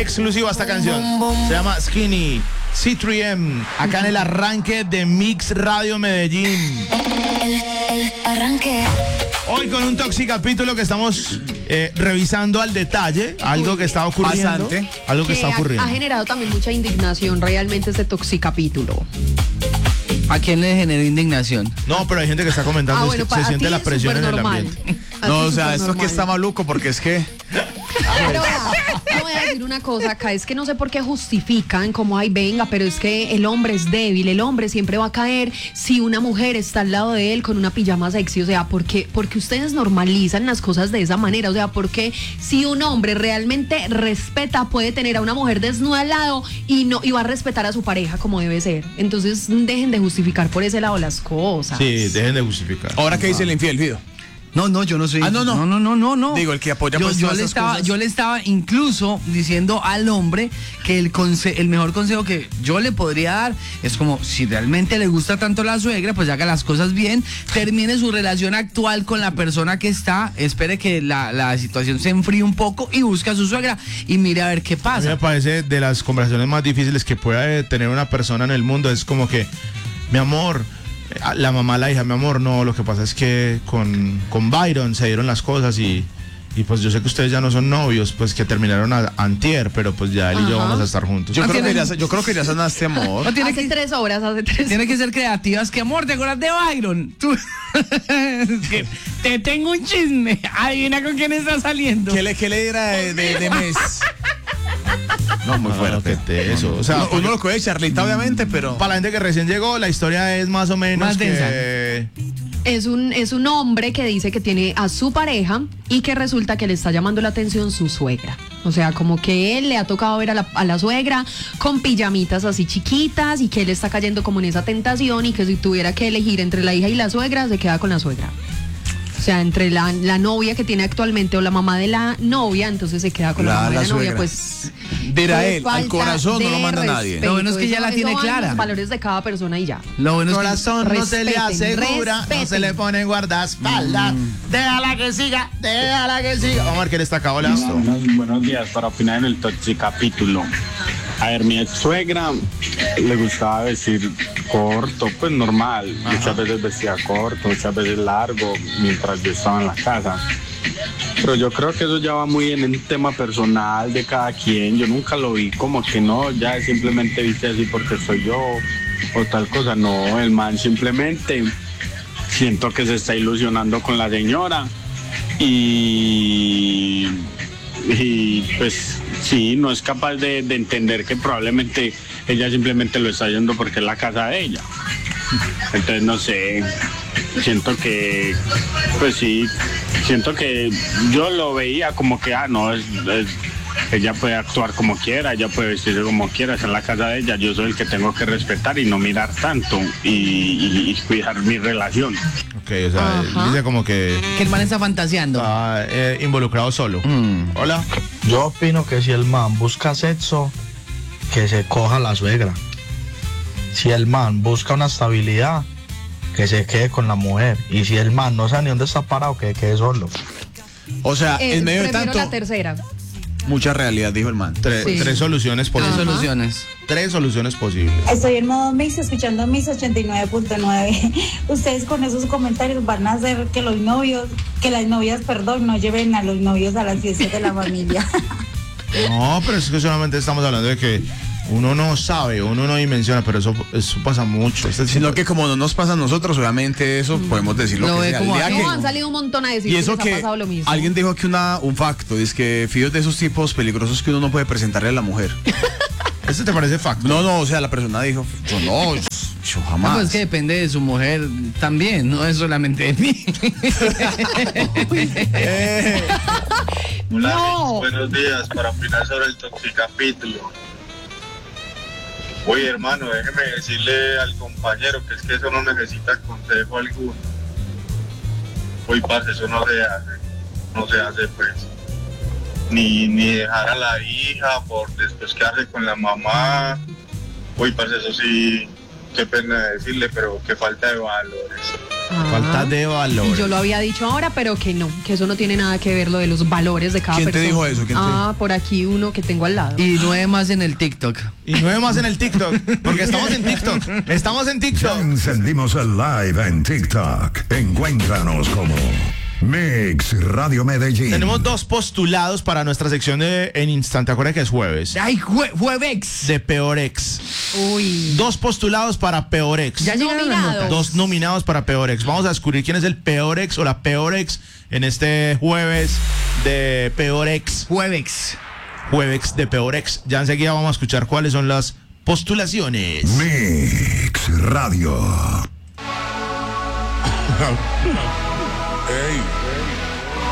exclusiva esta canción. Se llama Skinny, C3M, acá en el arranque de Mix Radio Medellín. El arranque. Hoy con un Toxicapítulo que estamos revisando al detalle algo que está ocurriendo. Bastante. Algo que está ocurriendo. Ha generado también mucha indignación realmente este Toxicapítulo. ¿A quién le generó indignación? No, pero hay gente que está comentando bueno, que se siente la presión en el normal. ambiente. No, o sea, esto que está maluco porque es que... Pero te voy a decir una cosa acá, es que no sé por qué justifican como, ay, venga, pero es que el hombre es débil, el hombre siempre va a caer si una mujer está al lado de él con una pijama sexy, o sea, porque ustedes normalizan las cosas de esa manera, o sea, porque si un hombre realmente respeta, puede tener a una mujer desnuda al lado y va a respetar a su pareja como debe ser. Entonces, dejen de justificar por ese lado las cosas. Sí, dejen de justificar. Ahora, ¿qué dice el infiel, Fido? No, yo no soy. No. Digo, el que apoya pues todas esas cosas. Yo le estaba incluso diciendo al hombre que el mejor consejo que yo le podría dar es como, si realmente le gusta tanto la suegra, pues haga las cosas bien, termine su relación actual con la persona que está, espere que la situación se enfríe un poco y busque a su suegra y mire a ver qué A mí pasa. me parece de las conversaciones más difíciles que pueda tener una persona en el mundo. Es como que, mi amor, la mamá, la hija, mi amor, no, lo que pasa es que con Byron se dieron las cosas y pues yo sé que ustedes ya no son novios, pues que terminaron antier, pero pues ya él y yo vamos a estar juntos. Yo creo que ya sanaste, amor. No, Hace 3 horas. Tiene que ser creativas. Que amor, ¿te acuerdas de Byron? Tú... es que te tengo un chisme. Adivina con quién está saliendo. ¿Qué le dirá de mes? No, muy fuerte. Eso, o sea, uno lo coge de charlita, obviamente, pero... Para la gente que recién llegó, la historia es más o menos Más densa. Es un hombre que dice que tiene a su pareja y que resulta que le está llamando la atención su suegra. O sea, como que él le ha tocado ver a la suegra con pijamitas así chiquitas y que él está cayendo como en esa tentación y que si tuviera que elegir entre la hija y la suegra, se queda con la suegra. O sea, entre la novia que tiene actualmente o la mamá de la novia, entonces se queda con la mamá de la novia, suegra. pues... Dirá él, al falta corazón no lo manda de nadie. respeto. Lo bueno es que ya la Eso tiene van clara. los valores de cada persona y ya. Lo bueno es que Corazón no se le respeten, asegura, no se respeten. le pone guardaespaldas. Déjala que siga. Vamos a ver quién está acá, hola. Buenos días, para opinar en el Toxicapítulo. A ver, mi ex suegra le gustaba vestir corto, pues normal. Muchas veces vestía corto, muchas veces largo, mientras yo estaba en la casa. Pero yo creo que eso ya va muy en el tema personal de cada quien. Yo nunca lo vi como que no, ya simplemente viste así porque soy yo o tal cosa. No, el man simplemente siento que se está ilusionando con la señora y pues sí, no es capaz de entender que probablemente ella simplemente lo está yendo porque es la casa de ella. Entonces no sé, siento que yo lo veía como que ella puede actuar como quiera, ella puede vestirse como quiera, es en la casa de ella, yo soy el que tengo que respetar y no mirar tanto y cuidar mi relación. Ok, o sea, dice como que el man está fantaseando. está involucrado solo. Hola. Yo opino que si el man busca sexo, que se coja a la suegra. Si el man busca una estabilidad, que se quede con la mujer. Y si el man no sabe ni dónde está parado, que quede solo. O sea, en medio de prefiero tanto, la tercera. mucha realidad, dijo el man. Tres soluciones posibles. Soluciones. 3 soluciones posibles. Estoy en modo mix, escuchando Mix 89.9. Ustedes con esos comentarios van a hacer que las novias, no lleven a los novios a las fiestas de la familia. No, pero es que solamente estamos hablando de que uno no sabe, uno no dimensiona, pero eso pasa mucho. Sino que como no nos pasa a nosotros, obviamente eso podemos decir lo que sea. El día No, han salido un montón a decir y que eso les ha que pasado lo mismo. alguien dijo aquí un facto, es que Fido es de esos tipos peligrosos que uno no puede presentarle a la mujer. ¿Eso te parece facto? No, o sea, la persona dijo, yo jamás. No, pues es que depende de su mujer también, no es solamente de mí. No. Buenos días, para opinar sobre el Toxicapítulo. Oye, hermano, déjeme decirle al compañero que es que eso no necesita consejo alguno. Oye, parce, eso no se hace pues. Ni dejar a la hija por después quedarse con la mamá. Oye, parce, eso sí, qué pena decirle, pero qué falta de valores. Falta de valor. Y yo lo había dicho ahora, pero que no, que eso no tiene nada que ver lo de los valores de cada ¿Quién te persona. dijo eso? ¿Quién te- Por aquí uno que tengo al lado. Y 9 más en el TikTok. Y 9 más en el TikTok, porque estamos en TikTok. Estamos en Ya TikTok. encendimos el live en TikTok. Encuéntranos como Mix Radio Medellín. Tenemos 2 postulados para nuestra sección de En Instante. Acuérdate que es jueves. ¡Ay, jueves! De Peor Ex. Uy. 2 postulados para Peor Ex. Ya llegaron las Nominados. notas. 2 nominados para Peor Ex. Vamos a descubrir quién es el peor ex o la peor ex en este jueves de Peor Ex. Jueves. Jueves de Peor Ex. Ya enseguida vamos a escuchar cuáles son las postulaciones. Mix Radio. Hey,